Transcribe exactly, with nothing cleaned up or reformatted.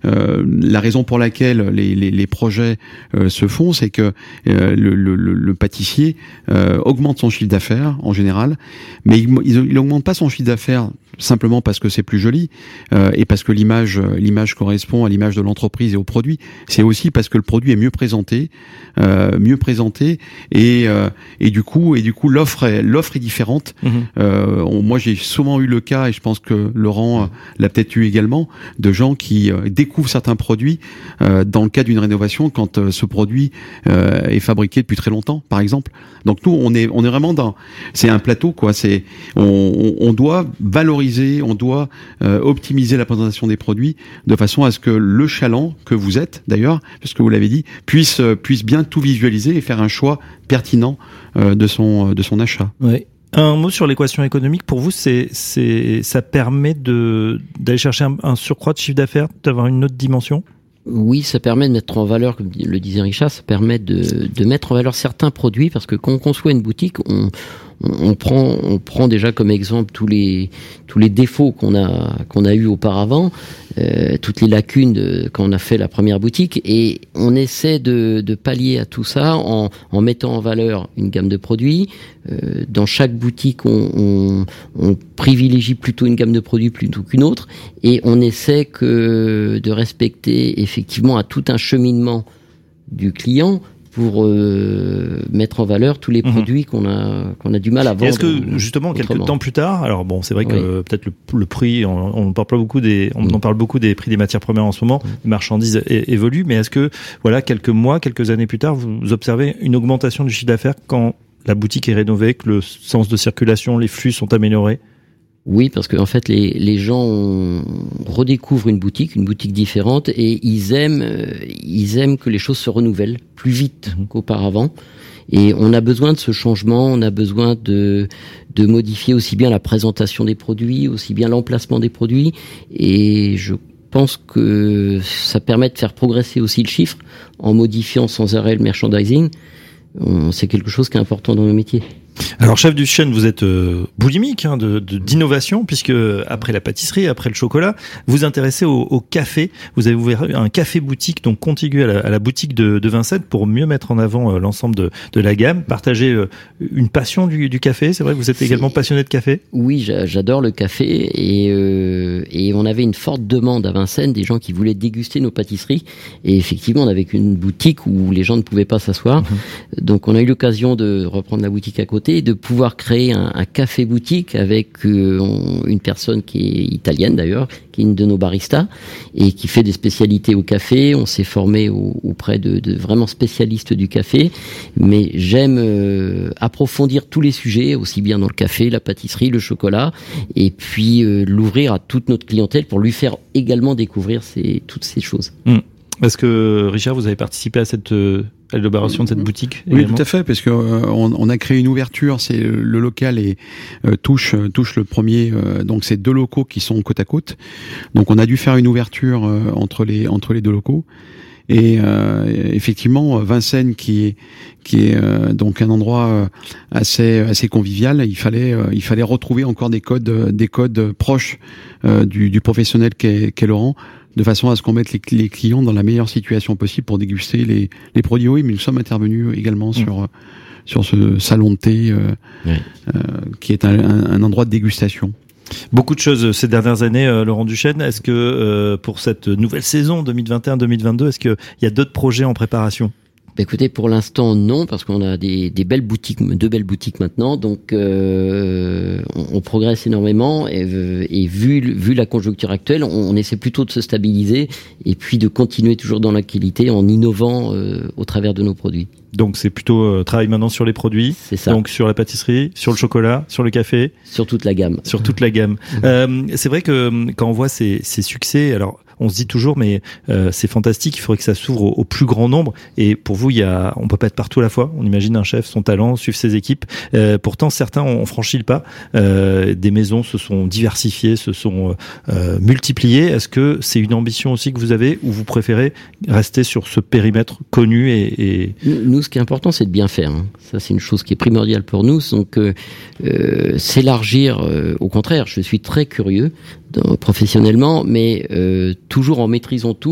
euh, la raison pour laquelle les, les, les projets euh, se font, c'est que euh, le, le, le pâtissier euh, augmente son chiffre d'affaires en général, mais il, il augmente pas son chiffre d'affaires simplement parce que c'est plus joli euh, et parce que l'image l'image correspond à l'image de l'entreprise et au produit. C'est aussi parce que le produit est mieux présenté, euh, mieux présenté et euh, et du coup et du coup l'offre est l'offre est différente. Mmh. Euh, on, moi j'ai souvent eu le cas et je pense que Laurent euh, l'a peut-être eu également de gens qui euh, découvrent certains produits euh, dans le cadre d'une rénovation quand euh, ce produit euh, est fabriqué depuis très longtemps, par exemple. Donc nous on est on est vraiment dans c'est un plateau quoi. C'est on, on doit valoriser on doit euh, optimiser la présentation des produits de façon à ce que le chaland que vous êtes d'ailleurs, parce que vous l'avez dit, puisse euh, puisse bien tout visualiser et faire un choix pertinent euh, de son de son achat. Oui. Un mot sur l'équation économique. Pour vous, c'est c'est ça permet de d'aller chercher un, un surcroît de chiffre d'affaires, d'avoir une autre dimension. Oui, ça permet de mettre en valeur, comme le disait Richard, ça permet de de mettre en valeur certains produits parce que quand on conçoit une boutique, on On prend, on prend déjà comme exemple tous les tous les défauts qu'on a qu'on a eu auparavant, euh, toutes les lacunes de, quand on a fait la première boutique, et on essaie de, de pallier à tout ça en, en mettant en valeur une gamme de produits. Euh, dans chaque boutique, on, on, on privilégie plutôt une gamme de produits plutôt qu'une autre, et on essaie que de respecter effectivement à tout un cheminement du client pour euh, mettre en valeur tous les produits mmh. qu'on a qu'on a du mal à vendre. Et est-ce que justement autrement. quelques temps plus tard, alors bon, c'est vrai que oui. euh, peut-être le, le prix, on, on parle pas beaucoup des, on mmh. en parle beaucoup des prix des matières premières en ce moment, mmh. les marchandises é, évoluent, mais est-ce que voilà quelques mois, quelques années plus tard, vous observez une augmentation du chiffre d'affaires quand la boutique est rénovée, que le sens de circulation, les flux sont améliorés? Oui, parce que en fait, les, les gens redécouvrent une boutique, une boutique différente, et ils aiment, euh, ils aiment que les choses se renouvellent plus vite mmh. qu'auparavant. Et on a besoin de ce changement, on a besoin de, de modifier aussi bien la présentation des produits, aussi bien l'emplacement des produits. Et je pense que ça permet de faire progresser aussi le chiffre en modifiant sans arrêt le merchandising. C'est quelque chose qui est important dans nos métiers. Alors, chef du chaîne, vous êtes euh, boulimique hein, de, de, d'innovation, puisque après la pâtisserie, après le chocolat, vous vous intéressez au, au café. Vous avez ouvert un café-boutique, donc contigu à la, à la boutique de, de Vincennes, pour mieux mettre en avant euh, l'ensemble de, de la gamme, partager euh, une passion du, du café. C'est vrai que vous êtes également passionné de café? Oui, j'adore le café, et, euh, et on avait une forte demande à Vincennes, des gens qui voulaient déguster nos pâtisseries. Et effectivement, on avait une boutique où les gens ne pouvaient pas s'asseoir. Mmh. Donc, on a eu l'occasion de reprendre la boutique à côté, de pouvoir créer un, un café-boutique avec euh, on, une personne qui est italienne d'ailleurs, qui est une de nos baristas, et qui fait des spécialités au café. On s'est formé au, auprès de, de vraiment spécialistes du café, mais j'aime euh, approfondir tous les sujets, aussi bien dans le café, la pâtisserie, le chocolat, et puis euh, l'ouvrir à toute notre clientèle pour lui faire également découvrir ces, toutes ces choses. Mmh. Est-ce que, Richard, vous avez participé à cette... Euh... à l'élaboration de cette boutique? Oui, également. Tout à fait, parce que euh, on, on a créé une ouverture. C'est le local et euh, touche touche le premier. Euh, donc c'est deux locaux qui sont côte à côte. Donc on a dû faire une ouverture euh, entre les entre les deux locaux. Et euh, effectivement, Vincennes, qui est qui est euh, donc un endroit euh, assez assez convivial, il fallait euh, il fallait retrouver encore des codes euh, des codes proches euh, du, du professionnel qu'est, qu'est Laurent, de façon à ce qu'on mette les, les clients dans la meilleure situation possible pour déguster les, les produits. Oui, mais nous sommes intervenus également mmh. sur sur ce salon de thé euh, oui. euh, qui est un, un, un endroit de dégustation. Beaucoup de choses ces dernières années, euh, Laurent Duchesne. Est-ce que euh, pour cette nouvelle saison deux mille vingt et un deux mille vingt-deux, est-ce qu'il y a d'autres projets en préparation? Bah écoutez, pour l'instant non, parce qu'on a des, des belles boutiques, deux belles boutiques maintenant, donc euh, on, on progresse énormément, et, et vu, vu la conjoncture actuelle, on, on essaie plutôt de se stabiliser et puis de continuer toujours dans la qualité en innovant euh, au travers de nos produits. Donc c'est plutôt euh, travail maintenant sur les produits, c'est ça. Donc sur la pâtisserie, sur le chocolat, sur le café, sur toute la gamme. Sur toute la gamme. euh, c'est vrai que quand on voit ces, ces succès, alors on se dit toujours mais euh, c'est fantastique, il faudrait que ça s'ouvre au, au plus grand nombre. Et pour vous, il y a, on peut pas être partout à la fois. On imagine un chef, son talent, suivre ses équipes. Euh, pourtant, certains ont franchi le pas. Euh, des maisons se sont diversifiées, se sont euh, multipliées. Est-ce que c'est une ambition aussi que vous avez, ou vous préférez rester sur ce périmètre connu et, et... Nous, ce qui est important, c'est de bien faire. Hein. Ça, c'est une chose qui est primordiale pour nous. Donc, euh, euh, s'élargir. Euh, au contraire, je suis très curieux dans, professionnellement, mais euh, toujours en maîtrisant tout,